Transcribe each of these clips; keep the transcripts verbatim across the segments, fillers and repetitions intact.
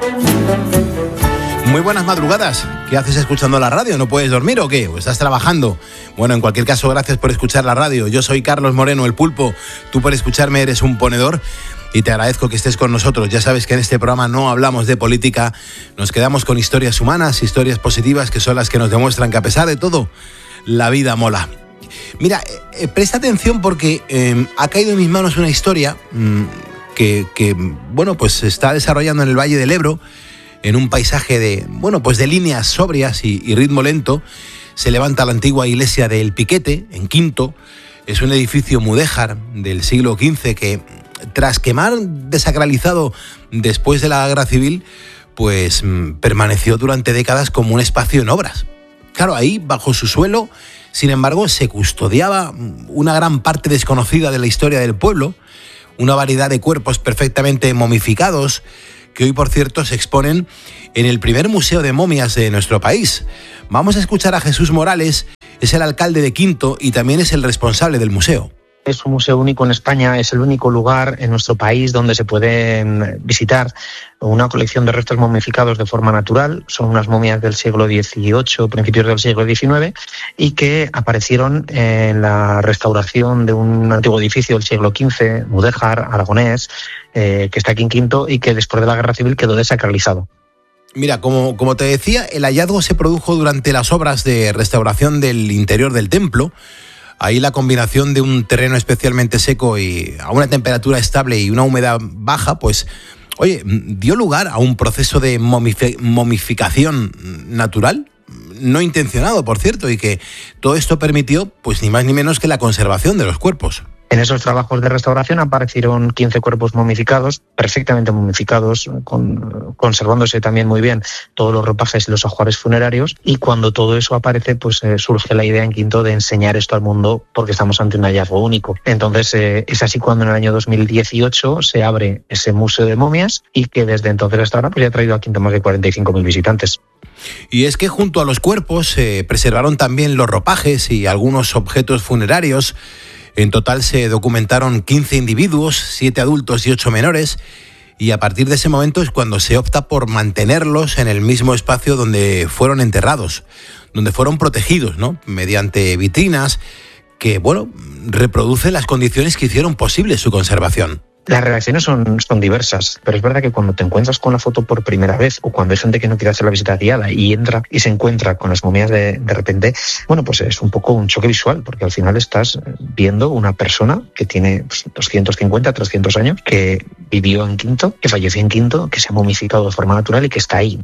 Muy buenas madrugadas. ¿Qué haces escuchando la radio? ¿No puedes dormir o qué? ¿O estás trabajando? Bueno, en cualquier caso, gracias por escuchar la radio. Yo soy Carlos Moreno, el Pulpo. Tú por escucharme eres un ponedor y te agradezco que estés con nosotros. Ya sabes que en este programa no hablamos de política, nos quedamos con historias humanas, historias positivas que son las que nos demuestran que a pesar de todo, la vida mola. Mira, eh, presta atención porque eh, ha caído en mis manos una historia mmm, que, que, bueno, pues se está desarrollando en el Valle del Ebro, en un paisaje de, bueno, pues de líneas sobrias y, y ritmo lento. Se levanta la antigua iglesia del Piquete, en Quinto. Es un edificio mudéjar del siglo quince que, tras quemar desacralizado después de la Guerra Civil, pues mmm, permaneció durante décadas como un espacio en obras. Claro, ahí, bajo su suelo, sin embargo, se custodiaba una gran parte desconocida de la historia del pueblo, una variedad de cuerpos perfectamente momificados, que hoy, por cierto, se exponen en el primer museo de momias de nuestro país. Vamos a escuchar a Jesús Morales, es el alcalde de Quinto y también es el responsable del museo. Es un museo único en España, es el único lugar en nuestro país donde se puede visitar una colección de restos momificados de forma natural. Son unas momias del siglo dieciocho, principios del siglo diecinueve, y que aparecieron en la restauración de un antiguo edificio del siglo quince, mudéjar, aragonés, eh, que está aquí en Quinto y que después de la Guerra Civil quedó desacralizado. Mira, como, como te decía, el hallazgo se produjo durante las obras de restauración del interior del templo. Ahí la combinación de un terreno especialmente seco y a una temperatura estable y una humedad baja, pues, oye, dio lugar a un proceso de momifi- momificación natural, no intencionado, por cierto, y que todo esto permitió, pues, ni más ni menos que la conservación de los cuerpos. En esos trabajos de restauración aparecieron quince cuerpos momificados, perfectamente momificados, con, conservándose también muy bien todos los ropajes y los ajuares funerarios. Y cuando todo eso aparece, pues eh, surge la idea en Quinto de enseñar esto al mundo porque estamos ante un hallazgo único. Entonces eh, es así cuando en el año dos mil dieciocho se abre ese museo de momias y que desde entonces hasta ahora pues, ya ha traído a Quinto más de cuarenta y cinco mil visitantes. Y es que junto a los cuerpos se eh, preservaron también los ropajes y algunos objetos funerarios. En total se documentaron quince individuos, siete adultos y ocho menores, y a partir de ese momento es cuando se opta por mantenerlos en el mismo espacio donde fueron enterrados, donde fueron protegidos, ¿no? Mediante vitrinas que, bueno, reproducen las condiciones que hicieron posible su conservación. Las reacciones son, son diversas, pero es verdad que cuando te encuentras con la foto por primera vez o cuando hay gente que no quiere hacer la visita guiada y entra y se encuentra con las momias de, de repente, bueno, pues es un poco un choque visual porque al final estás viendo una persona que tiene pues, doscientos cincuenta, trescientos años, que vivió en Quinto, que falleció en Quinto, que se ha momificado de forma natural y que está ahí.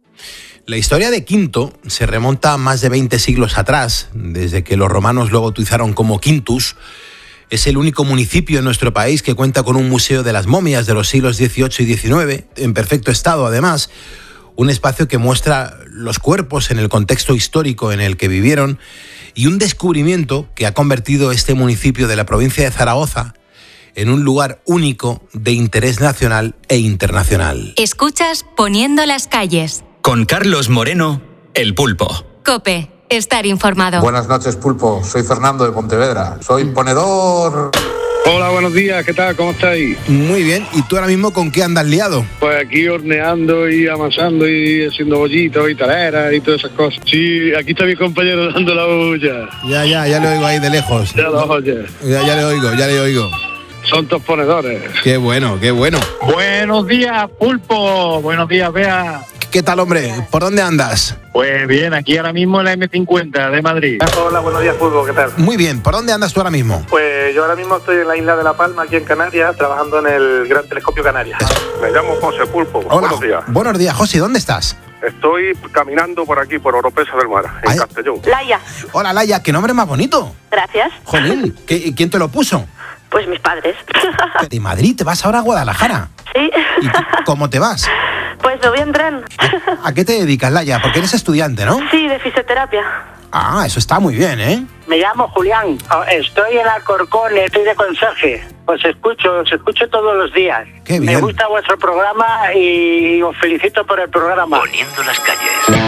La historia de Quinto se remonta a más de veinte siglos atrás, desde que los romanos lo bautizaron como Quintus. Es el único municipio en nuestro país que cuenta con un museo de las momias de los siglos dieciocho y diecinueve, en perfecto estado además, un espacio que muestra los cuerpos en el contexto histórico en el que vivieron y un descubrimiento que ha convertido este municipio de la provincia de Zaragoza en un lugar único de interés nacional e internacional. Escuchas Poniendo las calles. Con Carlos Moreno, el Pulpo. COPE. Estar informado. Buenas noches, Pulpo. Soy Fernando de Pontevedra. Soy ponedor. Hola, buenos días. ¿Qué tal? ¿Cómo estáis? Muy bien. ¿Y tú ahora mismo con qué andas liado? Pues aquí horneando y amasando y haciendo bollitos y taleras y todas esas cosas. Sí, aquí está mi compañero dando la bulla. Ya, ya, ya le oigo ahí de lejos. Ya lo oyes. Ya, ya le oigo, ya le oigo. Son todos ponedores. Qué bueno, qué bueno. Buenos días, Pulpo. Buenos días, Bea. ¿Qué tal, hombre? ¿Por dónde andas? Pues bien, aquí ahora mismo en la eme cincuenta de Madrid. Hola, buenos días, Pulpo, ¿qué tal? Muy bien, ¿por dónde andas tú ahora mismo? Pues yo ahora mismo estoy en la isla de La Palma, aquí en Canarias, trabajando en el Gran Telescopio Canarias. Me llamo José Pulpo. Hola. Buenos días. Buenos días, José, ¿dónde estás? Estoy caminando por aquí, por Oropesa del Mar, en Ay. Castellón. Laia. Hola, Laia, qué nombre más bonito. Gracias. Jolín, ¿qué, ¿quién te lo puso? Pues mis padres. De Madrid te vas ahora a Guadalajara. Sí. ¿Y cómo te vas? Pues me voy en tren. ¿A qué te dedicas, Laia? Porque eres estudiante, ¿no? Sí, de fisioterapia. Ah, eso está muy bien, ¿eh? Me llamo Julián, estoy en Alcorcón, estoy de conserje. Os escucho, os escucho todos los días. Qué bien. Me gusta vuestro programa y os felicito por el programa. Poniendo las calles.